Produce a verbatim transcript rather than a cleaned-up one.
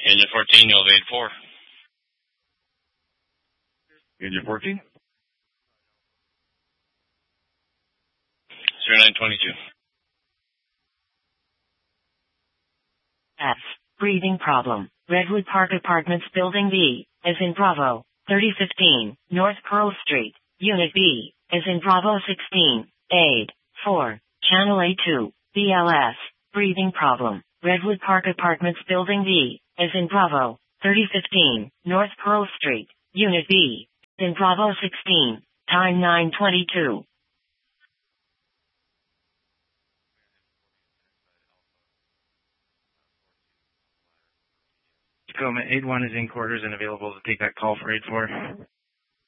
Engine fourteen, you'll have eight four. Engine fourteen. zero nine twenty-two. F. Breathing problem. Redwood Park Apartments Building B, as in Bravo, thirty fifteen, North Pearl Street, Unit B, as in Bravo sixteen, aid, four, Channel A two, B L S, breathing problem. Redwood Park Apartments Building B, as in Bravo, thirty fifteen, North Pearl Street, Unit B, as in Bravo sixteen, time nine twenty-two. Tacoma eight one is in quarters and available to take that call for eight four.